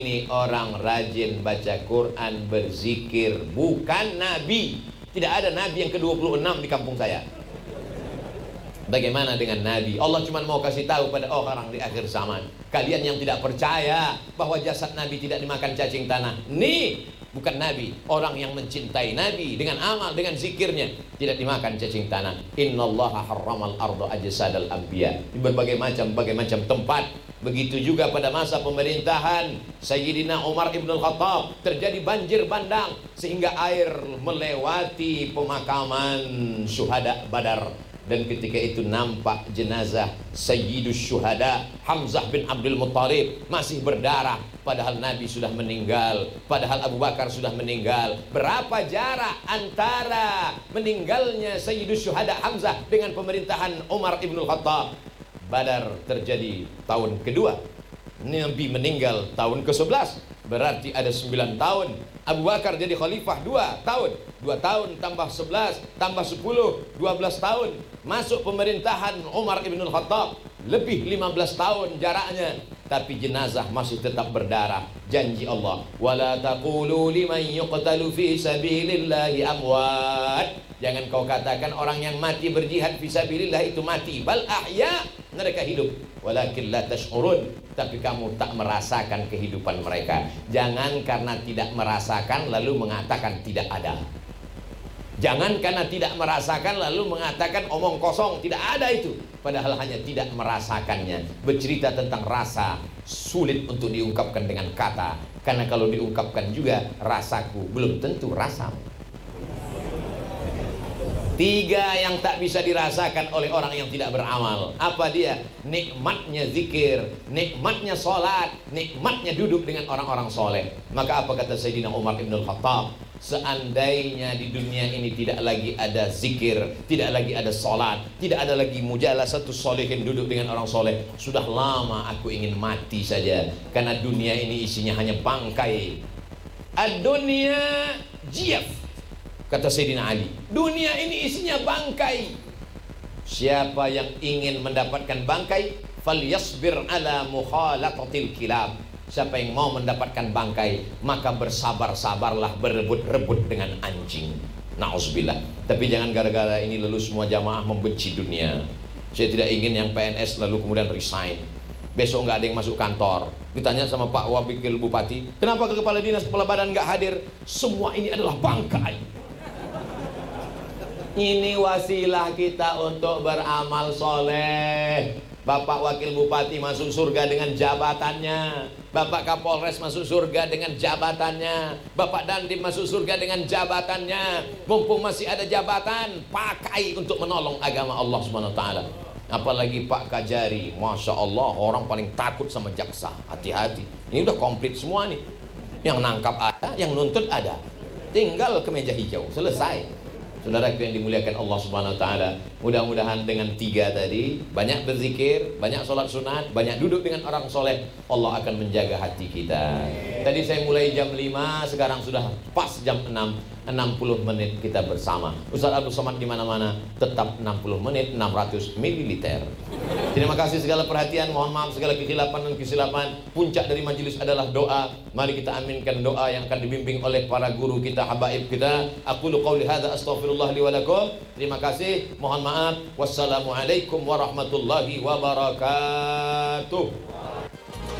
Ini orang rajin baca Quran, berzikir, bukan nabi. Tidak ada nabi yang ke-26 di kampung saya. Bagaimana dengan nabi? Allah cuma mau kasih tahu pada orang di akhir zaman, kalian yang tidak percaya bahwa jasad nabi tidak dimakan cacing tanah. Nih, bukan nabi, orang yang mencintai nabi dengan amal, dengan zikirnya, tidak dimakan cacing tanah. Innallaha harramal arda ajsadal anbiya. Di berbagai macam tempat. Begitu juga pada masa pemerintahan Sayyidina Umar ibn al-Khattab, terjadi banjir bandang sehingga air melewati pemakaman syuhada Badar. Dan ketika itu nampak jenazah Sayyidus Syuhada Hamzah bin Abdul Muttalib masih berdarah, padahal Nabi sudah meninggal, padahal Abu Bakar sudah meninggal. Berapa jarak antara meninggalnya Sayyidus Syuhada Hamzah dengan pemerintahan Umar ibn al-Khattab? Badar terjadi tahun kedua, Nabi meninggal tahun ke-11, berarti ada 9 tahun. Abu Bakar jadi khalifah 2 tahun, 2 tahun tambah 11 tambah 10, 12 tahun. Masuk pemerintahan Umar ibn al-Khattab, lebih 15 tahun jaraknya, tapi jenazah masih tetap berdarah. Janji Allah, wala taqulu liman yuqtalu fi sabilillahi amwat. Jangan kau katakan orang yang mati berjihad fi sabilillah itu mati, bal ahya, mereka hidup. Walakin la tash'urun, tapi kamu tak merasakan kehidupan mereka. Jangan karena tidak merasakan lalu mengatakan tidak ada. Jangan karena tidak merasakan lalu mengatakan omong kosong, tidak ada itu. Padahal hanya tidak merasakannya. Bercerita tentang rasa sulit untuk diungkapkan dengan kata, karena kalau diungkapkan juga rasaku belum tentu rasamu. 3 yang tak bisa dirasakan oleh orang yang tidak beramal. Apa dia? Nikmatnya zikir, nikmatnya sholat, nikmatnya duduk dengan orang-orang soleh. Maka apa kata Sayyidina Umar ibn al-Khattab? Seandainya di dunia ini tidak lagi ada zikir, tidak lagi ada sholat, tidak ada lagi mujalasatus sholihin, duduk dengan orang soleh, sudah lama aku ingin mati saja. Karena dunia ini isinya hanya bangkai. Ad-dunya jiyaf, kata Sayyidina Ali, dunia ini isinya bangkai. Siapa yang ingin mendapatkan bangkai, falyasbir ala mukhalatatil kilab. Siapa yang mau mendapatkan bangkai, maka bersabar-sabarlah berebut-rebut dengan anjing. Na'udzubillah. Tapi jangan gara-gara ini lalu semua jamaah membenci dunia. Saya tidak ingin yang PNS lalu kemudian resign, besok nggak ada yang masuk kantor. Ditanya sama Pak Wakil Bupati, kenapa ke kepala dinas, kepala badan nggak hadir? Semua ini adalah bangkai. Ini wasilah kita untuk beramal soleh. Bapak Wakil Bupati masuk surga dengan jabatannya, Bapak Kapolres masuk surga dengan jabatannya, Bapak Dandim masuk surga dengan jabatannya. Mumpung masih ada jabatan, pakai untuk menolong agama Allah SWT. Apalagi Pak Kajari, Masya Allah, orang paling takut sama jaksa. Hati-hati, ini udah komplit semua nih. Yang nangkap ada, yang nuntut ada, tinggal ke meja hijau, selesai. Saudaraku yang dimuliakan Allah Subhanahu wa taala, mudah-mudahan dengan 3 tadi, banyak berzikir, banyak sholat sunat, banyak duduk dengan orang soleh, Allah akan menjaga hati kita. Tadi saya mulai jam 5, sekarang sudah pas jam 6, 60 menit kita bersama. Ustaz Abdul Somad di mana-mana, tetap 60 menit 600 ml. Terima kasih segala perhatian, mohon maaf segala kekhilapan dan kesilapan. Puncak dari majelis adalah doa. Mari kita aminkan doa yang akan dibimbing oleh para guru kita, habaib kita. Aqulu qauli hadza astaghfirullah li wa lakum. Terima kasih, mohon maaf. Wassalamualaikum warahmatullahi wabarakatuh.